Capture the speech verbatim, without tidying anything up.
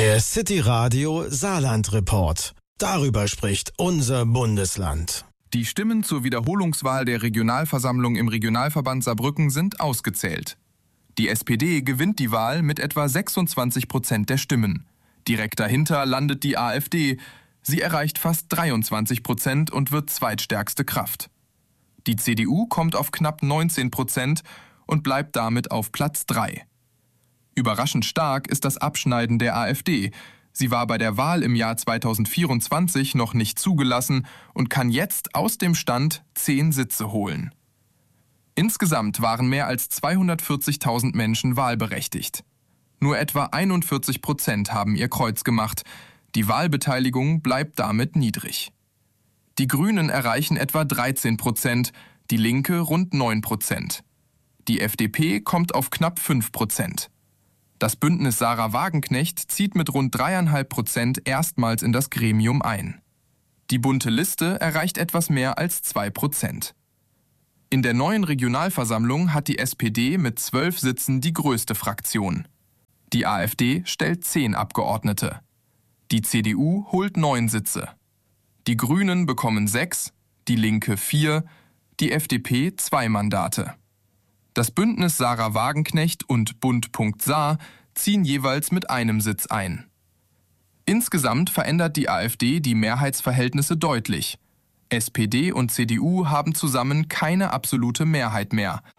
Der City Radio Saarland Report. Darüber spricht unser Bundesland. Die Stimmen zur Wiederholungswahl der Regionalversammlung im Regionalverband Saarbrücken sind ausgezählt. Die S P D gewinnt die Wahl mit etwa sechsundzwanzig Prozent der Stimmen. Direkt dahinter landet die A f D. Sie erreicht fast dreiundzwanzig Prozent und wird zweitstärkste Kraft. Die C D U kommt auf knapp neunzehn Prozent und bleibt damit auf Platz drei. Überraschend stark ist das Abschneiden der A f D. Sie war bei der Wahl im Jahr zweitausendvierundzwanzig noch nicht zugelassen und kann jetzt aus dem Stand zehn Sitze holen. Insgesamt waren mehr als zweihundertvierzigtausend Menschen wahlberechtigt. Nur etwa einundvierzig Prozent haben ihr Kreuz gemacht. Die Wahlbeteiligung bleibt damit niedrig. Die Grünen erreichen etwa dreizehn Prozent, die Linke rund neun Prozent. Die F D P kommt auf knapp fünf Prozent. Das Bündnis Sarah Wagenknecht zieht mit rund drei Komma fünf Prozent erstmals in das Gremium ein. Die Bunte Liste erreicht etwas mehr als zwei Prozent. In der neuen Regionalversammlung hat die S P D mit zwölf Sitzen die größte Fraktion. Die A f D stellt zehn Abgeordnete. Die C D U holt neun Sitze. Die Grünen bekommen sechs, die Linke vier, die F D P zwei Mandate. Das Bündnis Sarah Wagenknecht und Bund.Saar ziehen jeweils mit einem Sitz ein. Insgesamt verändert die A f D die Mehrheitsverhältnisse deutlich. S P D und C D U haben zusammen keine absolute Mehrheit mehr.